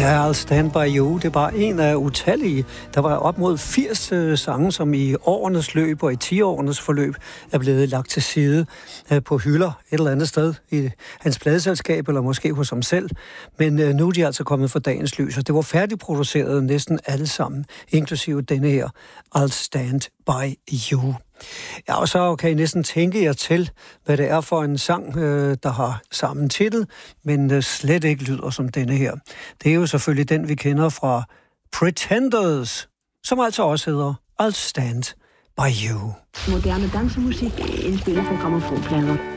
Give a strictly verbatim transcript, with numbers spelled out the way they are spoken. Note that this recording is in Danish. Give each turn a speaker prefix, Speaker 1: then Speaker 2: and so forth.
Speaker 1: Ja, I'll Stand By You, det var en af utallige. Der var op mod firs øh, sange, som i årenes løb og i ti-årenes forløb er blevet lagt til side øh, på hylder et eller andet sted i hans pladeselskab, eller måske hos ham selv. Men øh, nu er de altså kommet for dagens lys, og det var færdigproduceret næsten alle sammen, inklusive denne her, I'll Stand By You. Ja, og så kan I næsten tænke jer til, hvad det er for en sang, øh, der har samme titel, men øh, slet ikke lyder som denne her. Det er jo selvfølgelig den, vi kender fra Pretenders, som altså også hedder I'll Stand By You.
Speaker 2: Moderne dansemusik indspillet på grammofonplader.